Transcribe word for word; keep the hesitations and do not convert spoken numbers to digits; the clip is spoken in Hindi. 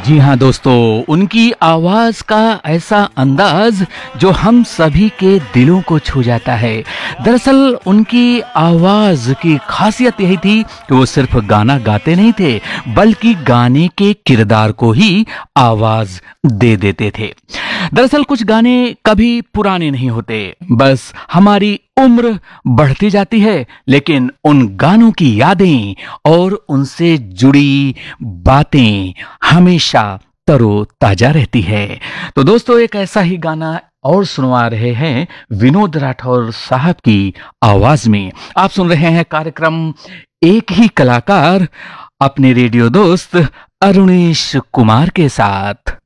जी हाँ दोस्तों, उनकी आवाज का ऐसा अंदाज जो हम सभी के दिलों को छू जाता है। दरअसल उनकी आवाज की खासियत यही थी कि वो सिर्फ गाना गाते नहीं थे, बल्कि गाने के किरदार को ही आवाज दे देते थे। दरअसल कुछ गाने कभी पुराने नहीं होते, बस हमारी उम्र बढ़ती जाती है, लेकिन उन गानों की यादें और उनसे जुड़ी बातें हमेशा तरोताजा रहती है। तो दोस्तों, एक ऐसा ही गाना और सुनवा रहे हैं विनोद राठौर साहब की आवाज में। आप सुन रहे हैं कार्यक्रम एक ही कलाकार अपने रेडियो दोस्त अरुणेश कुमार के साथ।